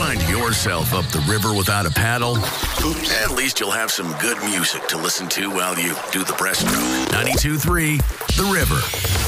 find yourself up the river without a paddle, at least you'll have some good music to listen to while you do the breaststroke. 92.3 The River.